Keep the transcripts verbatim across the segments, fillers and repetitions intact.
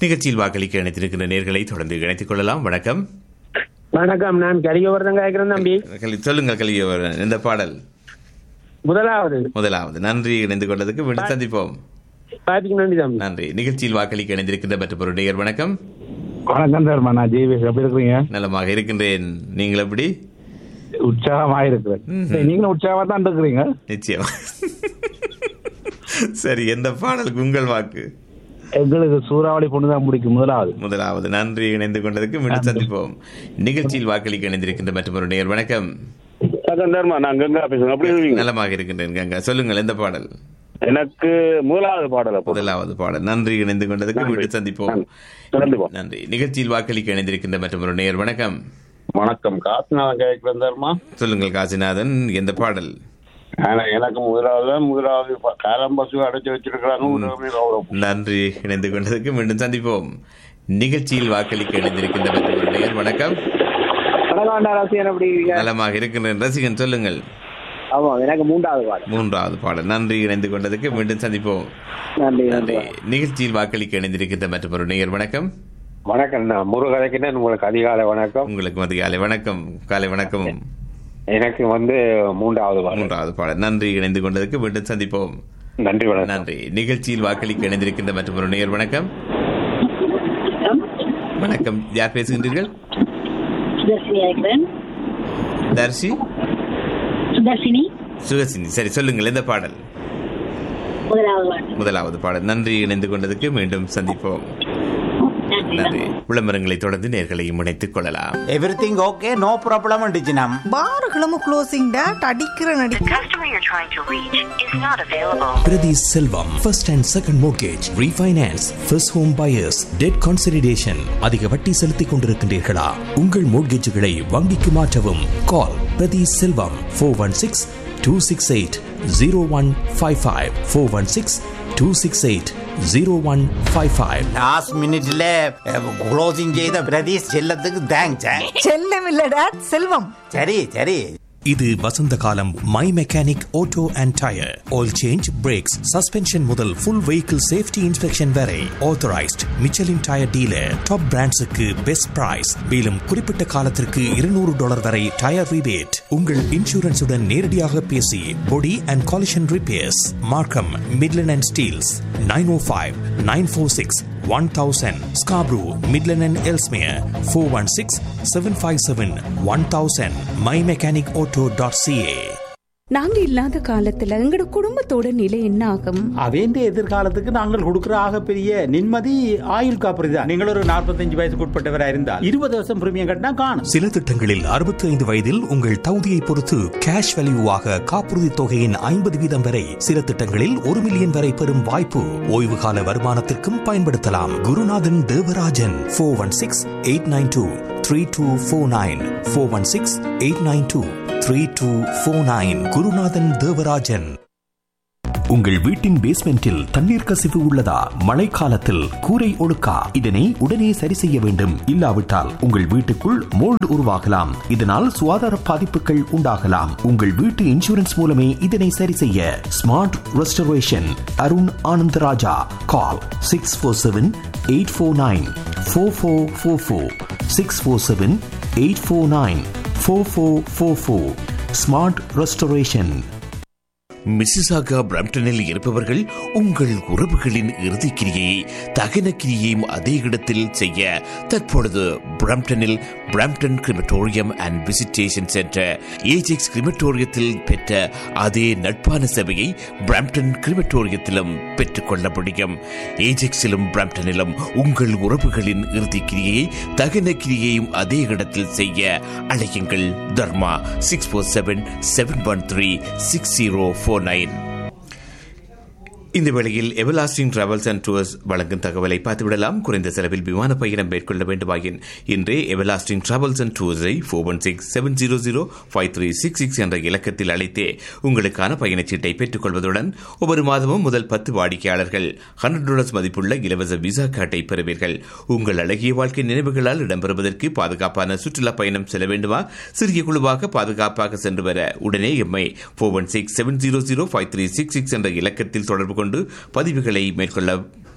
நிகழ்ச்சியில் வாக்களிக்க இணைத்திருக்கின்ற நேர்களை தொடர்ந்து இணைத்துக் கொள்ளலாம். வணக்கம். வணக்கம், நான் கலியவர்தன் கேட்கிறேன் தம்பி. சொல்லுங்கள் கலியவர்தன், இந்த பாடல் முதலாவது முதலாவது நன்றி. இணைந்து கொண்டதுக்கு மீண்டும் சந்திப்போம். நன்றி தம்பி. நன்றி. நிகழ்ச்சியில் வாக்களிக்க இணைந்திருக்கின்ற மற்ற ஒரு நேயர். வணக்கம். வணக்கம் தர்மா, நான் ஜெய்வேஷ். எப்படி இருக்கிறீங்க? நலமாக இருக்கின்றேன். நீங்கள் எப்படி? உற்சாகமாக இருக்கிறேன். நீங்களும் உற்சாகமா தான் இருக்கிறீங்க. நிச்சயமா. சரி, எந்த பாடலுக்கு உங்கள் வாக்கு? எங்களுக்கு சூறாவளி பொண்ணுதான் முடிக்கும். முதலாவது முதலாவது நன்றி. இணைந்து கொண்டதுக்கு மீண்டும் சந்திப்போம். நிகழ்ச்சியில் வாக்களிக்க இணைந்திருக்கின்ற மற்றும் ஒரு நேயர். வணக்கம். நான் கங்கா பேசுறேன். அப்படி நலமாக இருக்கின்றேன் கங்கா. சொல்லுங்கள், எந்த பாடல்? எனக்கு முதலாவது பாடல். முதலாவது பாடல். நன்றி. இணைந்து கொண்டதுக்கு மீண்டும் சந்திப்போம். நன்றி. நிகழ்ச்சியில் வாக்களிக்க இணைந்திருக்கின்ற மற்றும் ஒரு நேயர். வணக்கம். வணக்கம், காசிநாதன் கேட்கிறேன் தர்மா. சொல்லுங்கள் காசிநாதன், எந்த பாடல்? எனக்கு முதலாவது முதலாவது காலம் பசு அடைச்சு வச்சிருக்கிறாங்க. நன்றி. இணைந்து கொண்டதுக்கு மீண்டும் சந்திப்போம். நிகழ்ச்சியில் வாக்களிக்க இணைந்திருக்கின்ற மற்றொரு நேயர். வணக்கம். நலமாக இருக்கின்ற ரசிகன், சொல்லுங்கள். எனக்கு மூன்றாவது பாடல். மூன்றாவது பாடல். நன்றி. இணைந்து கொண்டதுக்கு மீண்டும் சந்திப்போம். நன்றி. நிகழ்ச்சியில் வாக்களிக்க இணைந்திருக்கின்ற மற்றொரு நேயர். வணக்கம். வணக்கம், நான் முருகதைக்கினேன். உங்களுக்கு அதிகாலை வணக்கம். உங்களுக்கு அதிகாலை வணக்கம். காலை வணக்கம். எனக்கு வந்து மூன்றாவது மூன்றாவது பாடல். நன்றி. இணைந்து கொண்டதுக்கு மீண்டும் சந்திப்போம். நன்றி. நன்றி. நிகழ்ச்சியில் வாக்களிக்க இணைந்திருக்கின்ற மற்றொரு நேயர். வணக்கம். வணக்கம், யார் பேசுகின்றீர்கள்? தர்ஷி சுகசினி. சரி, சொல்லுங்கள், எந்த பாடல்? முதலாவது பாடல். நன்றி. இணைந்து கொண்டதுக்கு மீண்டும் சந்திப்போம். நன்றி. விளம்பரங்களை தொடர்ந்து நேர்களையும் இணைத்துக் கொள்ளலாம். Everything okay, no problem டிஜினம். பாருகளும் closing date அடிக்கிற நடி. The customer you're trying to reach is not available. Prati Selvam, first and second mortgage, refinance, first home buyers, debt consolidation. அதிக வட்டி செலுத்திக் கொண்டிருக்கின்றீர்களா? உங்கள் மோட்கேஜுகளை வங்கிக்கு மாற்றவும். கால் பிரதி செல்வம் four one six two six eight zero one five five four one six two six eight zero one five five. Last மினிட்ல closing செய்த பிரதீஷ் செல்லத்துக்கு தேங்க்ஸ். செல்லம் இல்ல டேட், செல்வம். சரி சரி. இது வசந்த காலம். My mechanic auto and tyre, oil change, breaks, suspension முதல் ஃபுல் வெஹிக்கிள் சேஃப்டி இன்ஸ்பெக்ஷன் வரை authorised Michelin tyre dealer. Top பிராண்ட்ஸுக்கு best price. மேலும் குறிப்பிட்ட காலத்திற்கு இருநூறு டாலர் வரை டயர் ரிபேட். உங்கள் இன்சூரன்ஸுடன் நேரடியாக பேசி பொடி அண்ட் காலிஷன் ரிப்பேர்ஸ். மார்க்கம், Midland and Steeles. Nine O five nine four six one thousand. Scarborough, Midland and Ellesmere four one six seven five seven one thousand. my mechanic auto dot c a. நாங்க இல்லாத காலத்துல எங்களோட குடும்பத்தோட நிலை என்ன ஆகும்? அவேண்ட எதிர்காலத்துக்கு நாங்கள் கொடுக்கிற ஆக பெரிய நிம்மதி ஆயுள் காப்பீடு தான். நீங்கள் ஒரு நாற்பத்தஞ்சு வயசுக்கு உட்பட்டவராக இருந்தால் இருபது வருஷம் பிரீமியம் கட்டினா காணும். சில திட்டங்களில் அறுபத்தி ஐந்து வயதில் உங்கள் தகுதியை பொறுத்து கேஷ் வேல்யூவாக காப்புறுதி தொகையின் ஐம்பது வீதம் வரை, சில திட்டங்களில் ஒரு மில்லியன் வரை பெறும் வாய்ப்பு. ஓய்வு கால வருமானத்திற்கும் பயன்படுத்தலாம். குருநாதன் Devarajan four one six eight nine two three two four nine four one six eight nine two three two four nine. குருநாதன் தேவராஜன். உங்கள் வீட்டின் பேஸ்மெண்டில் தண்ணீர் கசிவு உள்ளதா? மழைக்காலத்தில் கூரை ஒழுக்கா? இதனை உடனே சரி செய்ய வேண்டும். இல்லாவிட்டால் உங்கள் வீட்டுக்குள் மோல்டு உருவாகலாம். இதனால் சுகாதார பாதிப்புகள் உண்டாகலாம். உங்கள் வீட்டு இன்சூரன்ஸ் மூலமே இதனை சரி செய்ய. Smart restoration, Arun Anandaraja. கால் six four seven eight four nine four four four four six four seven eight four nine four four four four. Smart restoration. Mississauga பிரம்டனில் இருப்பவர்கள் உங்கள் உறவுகளின் இறுதிக்கிரியை தகன கிரியையும் அதே இடத்தில் செய்ய தற்பொழுது பிரம்டனில் Brampton crematorium and visitation centre Ajax கிரிமட்டோரியத்தில் பெற்ற அதே நட்பான சேவையை பிரம்டன் கிரிமட்டோரியத்திலும் பெற்றுக்கொள்ள முடியும். ஏஜெக்ஸிலும் பிரம்டனிலும் உங்கள் உறவுகளின் இறுதிக்கிரியை தகன கிரியையும் அதே இடத்தில் செய்ய அழையுங்கள். தர்மா six four seven seven one three six zero four nine. இந்த வேளையில் எவர்லாஸ்டிங் டிராவல்ஸ் அண்ட் டூர்ஸ் வழங்கும் தகவலை பார்த்துவிடலாம். குறைந்த செலவில் விமான பயணம் மேற்கொள்ள வேண்டுமாயின் இன்றே everlasting travels and டூர்ஸை four one six seven zero zero five three six six என்ற இலக்கத்தில் அழைத்தே உங்களுக்கான பயணச்சீட்டை பெற்றுக் கொள்வதுடன் ஒவ்வொரு மாதமும் முதல் பத்து வாடிக்கையாளர்கள் ஹண்ட்ரட் டாலர்ஸ் மதிப்புள்ள இலவச விசா கார்டை பெறுவீர்கள். உங்கள் அழகிய வாழ்க்கை நினைவுகளால் இடம்பெறுவதற்கு பாதுகாப்பான சுற்றுலா பயணம் செல்ல வேண்டுமா? சிறிய குழுவாக பாதுகாப்பாக சென்று வர உடனே Mi four one six seven zero zero five three six six என்ற இலக்கத்தில் தொடர்பு கொண்டு பதிவுகளை மேற்கொள்ள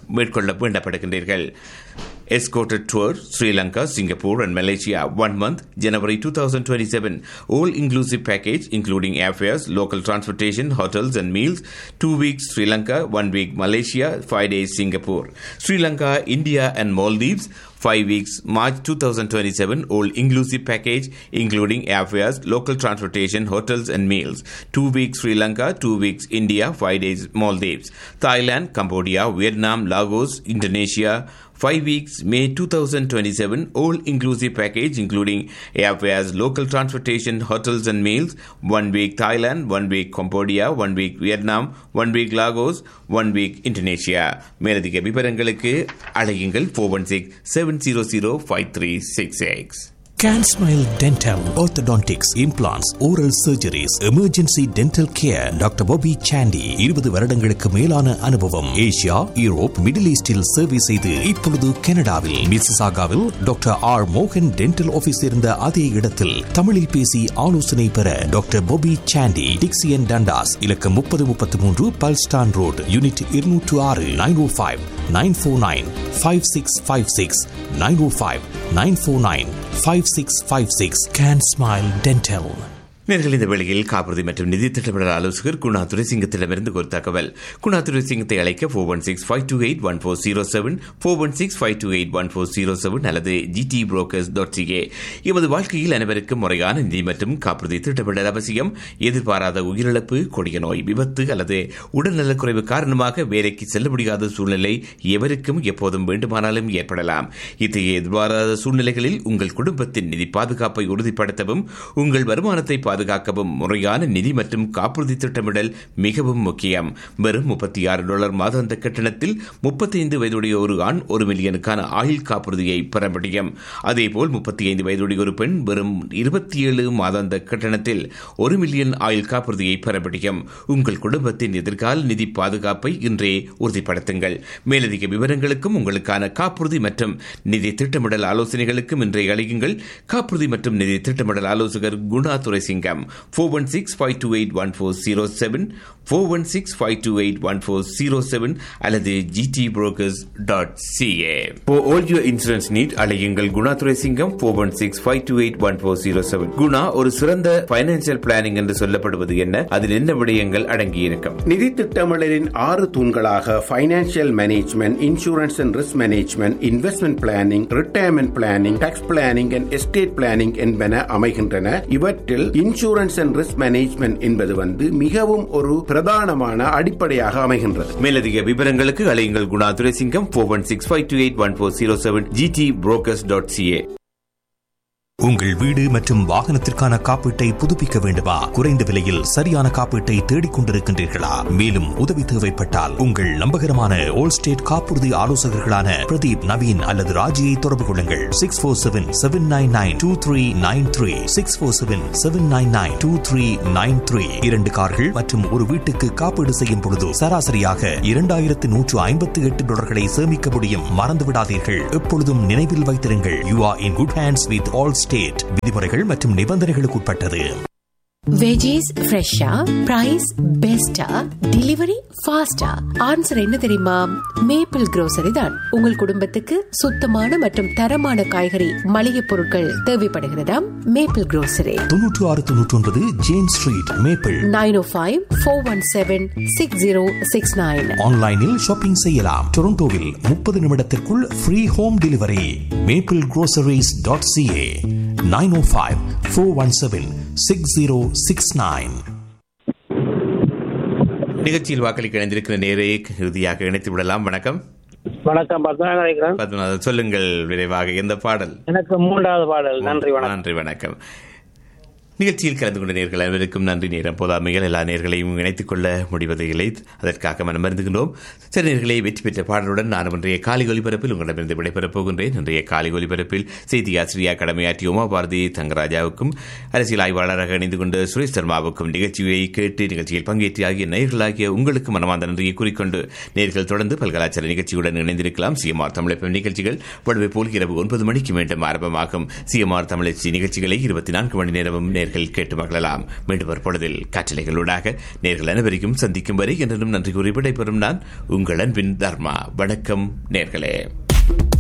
மேற்கொள்ள வேண்டப்படுகின்றீர்கள். Escorted tour Sri Lanka, Singapore and Malaysia one month January twenty twenty-seven. All inclusive package including airfares, local transportation, hotels and meals. Two weeks Sri Lanka, one week Malaysia, five days Singapore. Sri Lanka, India and Maldives five weeks March twenty twenty-seven. All inclusive package including airfares, local transportation, hotels and meals. Two weeks Sri Lanka, two weeks India, five days Maldives. Thailand, Cambodia, Vietnam, Lagos, Indonesia five weeks May twenty twenty-seven. All inclusive package including airfares, local transportation, hotels and meals. One week Thailand, one week Cambodia, one week Vietnam, one week Lagos, one week Indonesia. மேலதிக விவரங்களுக்கு அழையுங்கள் four one six seven zero zero five three six six. CanSmile Dental, Orthodontics, Implants, Oral Surgeries, Emergency Dental Care. Doctor Bobby Chandy இருபது வருடங்களுக்கு மேலான அனுபவம். Asia, Europe, middle ஈஸ்டில் சேவை செய்து இப்பொழுது கனடாவில் மிசிசாகாவில் டாக்டர் ஆர் மோகன் டென்டல் ஆபீஸ் இருந்த அதே இடத்தில் தமிழில் பேசி ஆலோசனை பெற டாக்டர் Bobby Chandy, டிக்சியன் டண்டாஸ், இலக்கம் முப்பது முப்பத்தி மூன்று பல்ஸ்டான் ரோட், யூனிட் இருநூற்று ஆறு, நைன் ஓ five nine four nine five six five six, nine ஓ five nine four nine five six five six. CanSmile Dental. நேர்கள் இந்த வேளையில் காப்புறுதி மற்றும் நிதி திட்டமிடல் ஆலோசகர் குணா துரைசிங்கத்திடமிருந்து ஒரு தகவல். குணா துரைசிங்கத்தை அழைக்க four one six five two eight one four zero seven four one six five two eight one four zero seven அல்லது ஜிடி புரோக்கர்ஸ் டாட் சிஏ. எமது வாழ்க்கையில் அனைவருக்கும் முறையான நிதி மற்றும் காப்புறுதி திட்டமிடல் அவசியம். எதிர்பாராத உயிரிழப்பு, கொடிய நோய், விபத்து அல்லது உடல்நலக்குறைவு காரணமாக வேலைக்கு செல்ல முடியாத சூழ்நிலை எவருக்கும் எப்போதும் வேண்டுமானாலும் ஏற்படலாம். இத்தகைய எதிர்பாராத சூழ்நிலைகளில் உங்கள் குடும்பத்தின் நிதி பாதுகாப்பை உறுதிப்படுத்தவும் உங்கள் வருமானத்தை பாதுகாக்கவும் முறையான நிதி மற்றும் காப்புறுதி திட்டமிடல் மிகவும் முக்கியம். வெறும் முப்பத்தி ஆறு டாலர் மாதாந்த கட்டணத்தில் முப்பத்தைந்து வயதுடைய ஒரு ஆண் ஒரு மில்லியனுக்கான ஆயுள் காப்புறுதியை பெற முடியும். அதேபோல் முப்பத்தி ஐந்து வயதுடைய ஒரு பெண் வெறும் இருபத்தி ஏழு மாதாந்த கட்டணத்தில் ஒரு மில்லியன் ஆயுள் காப்புறுதியை பெற முடியும். உங்கள் குடும்பத்தின் எதிர்கால நிதி பாதுகாப்பை இன்றே உறுதிப்படுத்துங்கள். மேலதிக விவரங்களுக்கும் உங்களுக்கான காப்புறுதி மற்றும் நிதி திட்டமிடல் ஆலோசனைகளுக்கும் இன்றைய அழையுங்கள். காப்புறுதி மற்றும் நிதி திட்டமிடல் ஆலோசகர் Guna Thuraisingam four one six five two eight one four zero seven four one six five two eight one four zero seven அல்லது G D brokers dot CA. For all your insurance need அழையுங்கள் Guna Thuraisingam four one six five two eight one four zero seven. Guna, ஒரு சிறந்த financial planning என்று சொல்லப்படுவது என்ன? அதில் என்ன விடயங்கள் அடங்கியிருக்கும்? நிதி திட்டமிடலின் ஆறு தூண்களாக financial management, insurance and risk management, investment planning, retirement planning, tax planning and estate planning என்பன அமைகின்றன. இவற்றில் இன்சூரன்ஸ் அண்ட் ரிஸ்க் மேனேஜ்மெண்ட் என்பது வந்து மிகவும் ஒரு பிரதானமான அடிப்படையாக அமைகின்றது. மேலதிக விவரங்களுக்கு அழையுங்கள் Guna Thuraisingam four one six five two eight one four zero seven G D brokers dot CA. உங்கள் வீடு மற்றும் வாகனத்திற்கான காப்பீட்டை புதுப்பிக்க வேண்டுமா? குறைந்த விலையில் சரியான காப்பீட்டை தேடிக் கொண்டிருக்கின்றீர்களா? மேலும் உதவி தேவைப்பட்டால் உங்கள் நம்பகரமான ஓல் ஸ்டேட் காப்புறுதி ஆலோசகர்களான பிரதீப், நவீன் அல்லது ராஜியை தொடர்பு கொள்ளுங்கள். Six four seven seven nine nine two three nine three six four seven seven nine nine two three nine three. இரண்டு கார்கள் மற்றும் ஒரு வீட்டுக்கு காப்பீடு செய்யும் பொழுது சராசரியாக இரண்டாயிரத்து நூற்று ஐம்பத்தி எட்டு டாலர்களை சேமிக்க முடியும். மறந்து விடாதீர்கள். எப்பொழுதும் நினைவில் வைத்திருங்கள், you are in good hands with all state. விதிமுறைகள் மற்றும் நிபந்தனைகளுக்கு உட்பட்டது. வெஜிஸ் ஃப்ரெஷ்ஷா, பிரைஸ் பெஸ்டா, டெலிவரி ஃபாஸ்டா? ஆன்சர் என்ன தெரியுமா? மேப்பிள் grocery தான். உங்கள் குடும்பத்துக்கு சுத்தமான மற்றும் தரமான காய்கறி மளிகை பொருட்கள் தேவைப்படுகிறதா? Maple grocery. தொன்னூற்று ஆறு தொன்னூற்றி ஒன்பது ஜேம்ஸ் ஸ்ட்ரீட், மேப்பிள். நைன் ஓ five four one seven six zero six nine. ஆன்லைனில் ஷாப்பிங் செய்யலாம். டொரண்டோவில் முப்பது நிமிடத்திற்குள் free home delivery. Maple groceries dot CA. Nine ஓ five four one seven six zero six nine. நிகழ்ச்சியில் வாக்களிக்க இணைந்திருக்கிற நேரை இறுதியாக இணைத்து விடலாம். வணக்கம். வணக்கம், பத்மநாதன். பத்மநாதன், சொல்லுங்கள் விரைவாக எந்த பாடல்? எனக்கு மூன்றாவது பாடல். நன்றி, வணக்கம். நன்றி, வணக்கம். நிகழ்ச்சியில் கலந்து கொண்ட நேர்கள் அனைவருக்கும் நன்றி. நேரம் போதாமைகள் எல்லா நேர்களையும் இணைத்துக் கொள்ள முடிவதை இல்லை, அதற்காக மனம் மருந்துகின்றோம். சில நேர்களை வெற்றி பெற்ற பாடலுடன் நான் இன்றைய காலை ஒலிபரப்பில் உங்களிடமிருந்து விடைபெறப் போகின்றேன். இன்றைய காலை ஒலிபரப்பில் செய்தி ஆசிரியா கடமையாற்றிய உமா பாரதி தங்கராஜாவுக்கும் அரசியல் ஆய்வாளராக இணைந்து கொண்ட சுரேஷ் சர்மாவுக்கும் நிகழ்ச்சியை கேட்டு நிகழ்ச்சியில் பங்கேற்று ஆகிய நேர்களாகிய உங்களுக்கு மனமார்ந்த நன்றியை கூறிக்கொண்டு நேர்கள் தொடர்ந்து பல்கலாச்சார நிகழ்ச்சியுடன் இணைந்திருக்கலாம். சிஎம்ஆர் தமிழ் நிகழ்ச்சிகள் வலுவை போல் இரவு ஒன்பது மணிக்கு மீண்டும் ஆரம்பமாகும். சிஎம்ஆர் தமிழச்சி நிகழ்ச்சிகளை இருபத்தி நான்கு மணி நேரமும் நேர நேர்கள் கேட்டு மகிழலாம். மீண்டும் ஒரு பொழுதில் காற்றலைகளூடாக நேர்கள் அனைவரையும் சந்திக்கும் வரை என்றும் நன்றி கூறி விடைபெறும் நான் உங்கள் அன்பின் தர்மா. வணக்கம் நேர்களே.